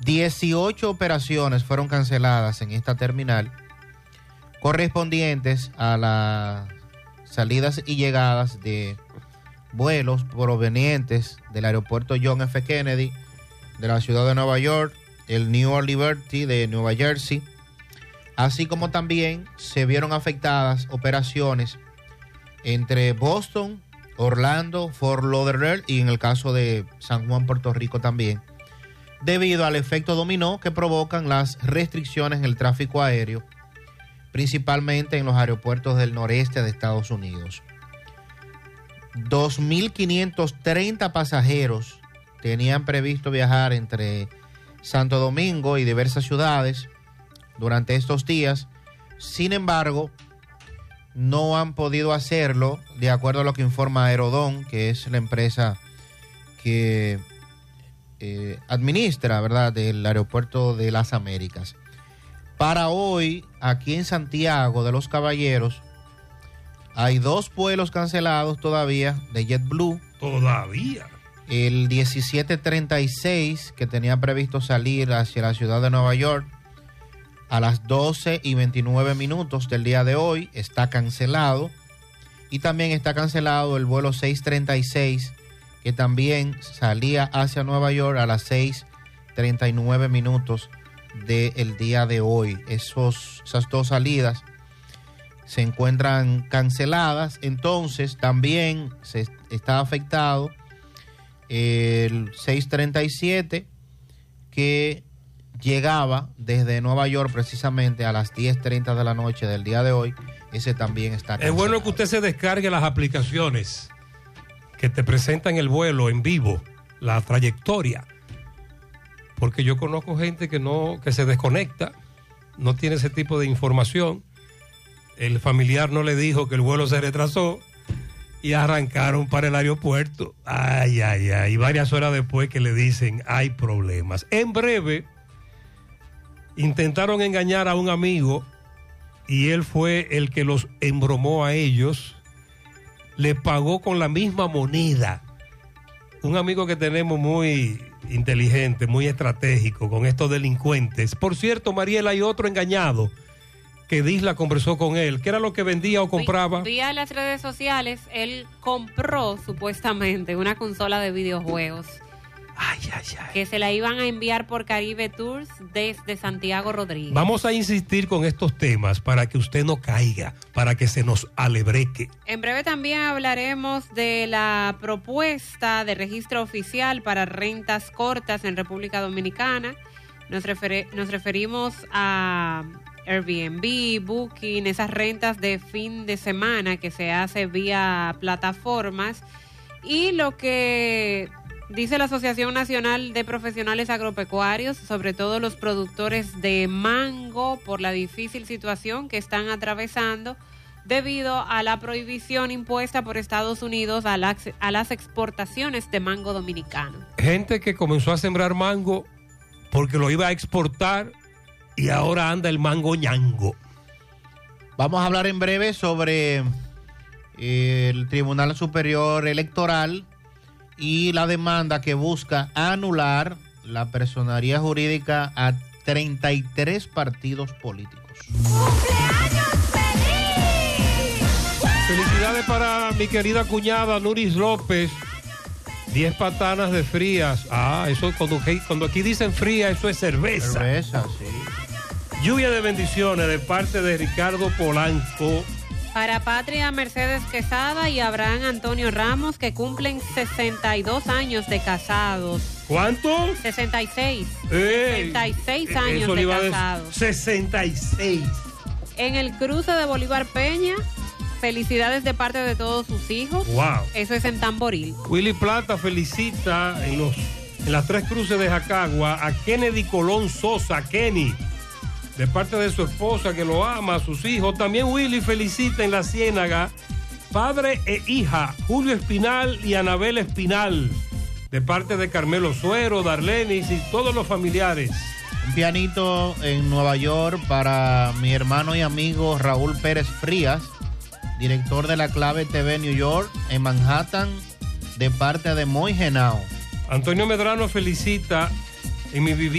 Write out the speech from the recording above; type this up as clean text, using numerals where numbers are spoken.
18 operaciones fueron canceladas en esta terminal, correspondientes a las salidas y llegadas de vuelos provenientes del aeropuerto John F. Kennedy de la ciudad de Nueva York, el Newark Liberty de Nueva Jersey, así como también se vieron afectadas operaciones entre Boston, Orlando, Fort Lauderdale y en el caso de San Juan, Puerto Rico también, debido al efecto dominó que provocan las restricciones en el tráfico aéreo, principalmente en los aeropuertos del noreste de Estados Unidos. 2.530 pasajeros tenían previsto viajar entre Santo Domingo y diversas ciudades durante estos días. Sin embargo, no han podido hacerlo, de acuerdo a lo que informa Aerodón, que es la empresa que administra, ¿verdad?, del aeropuerto de las Américas. Para hoy, aquí en Santiago de los Caballeros, hay 2 vuelos cancelados todavía de JetBlue. ¿Todavía? El 1736, que tenía previsto salir hacia la ciudad de Nueva York a las 12:29 del día de hoy, está cancelado. Y también está cancelado el vuelo 636, que también salía hacia Nueva York a las 6:39 del día de hoy. Esas 2 salidas se encuentran canceladas. Entonces también se está afectado el 637, que llegaba desde Nueva York precisamente a las 10:30 de la noche del día de hoy. Ese también está cancelado. Es bueno que usted se descargue las aplicaciones que te presentan el vuelo en vivo, la trayectoria, porque yo conozco gente que se desconecta, no tiene ese tipo de información. El familiar no le dijo que el vuelo se retrasó y arrancaron para el aeropuerto. Ay, y varias horas después que le dicen hay problemas. En breve intentaron engañar a un amigo y él fue el que los embromó a ellos. Le pagó con la misma moneda. Un amigo que tenemos muy inteligente, muy estratégico con estos delincuentes. Por cierto, Mariela, hay otro engañado que Disla conversó con él. ¿Qué era lo que vendía o compraba? Vía las redes sociales, él compró supuestamente una consola de videojuegos. Que se la iban a enviar por Caribe Tours desde Santiago Rodríguez. Vamos a insistir con estos temas para que usted no caiga, para que se nos alebreque. En breve también hablaremos de la propuesta de registro oficial para rentas cortas en República Dominicana. Nos referimos a Airbnb, Booking, esas rentas de fin de semana que se hace vía plataformas, y lo que dice la Asociación Nacional de Profesionales Agropecuarios, sobre todo los productores de mango, por la difícil situación que están atravesando debido a la prohibición impuesta por Estados Unidos a las exportaciones de mango dominicano. Gente que comenzó a sembrar mango porque lo iba a exportar y ahora anda el mango ñango. Vamos a hablar en breve sobre el Tribunal Superior Electoral y la demanda que busca anular la personería jurídica a 33 partidos políticos. ¡Cumpleaños feliz! Felicidades para mi querida cuñada Nuris López. 10 patanas de frías. Eso cuando aquí dicen fría, eso es cerveza. Cerveza, sí. Lluvia de bendiciones de parte de Ricardo Polanco. Para Patria Mercedes Quesada y Abraham Antonio Ramos, que cumplen 62 años de casados. ¿Cuánto? 66. 66 años de casados. 66. En el cruce de Bolívar Peña, felicidades de parte de todos sus hijos. Wow. Eso es en Tamboril. Willy Plata felicita en las 3 cruces de Jacagua a Kennedy Colón Sosa, Kenny, de parte de su esposa que lo ama, a sus hijos. También Willy felicita en la Ciénaga, padre e hija, Julio Espinal y Anabel Espinal, de parte de Carmelo Suero, Darlenis y todos los familiares. Un pianito en Nueva York para mi hermano y amigo Raúl Pérez Frías, director de la Clave TV New York en Manhattan, de parte de Moy Genao. Antonio Medrano felicita en mi vivienda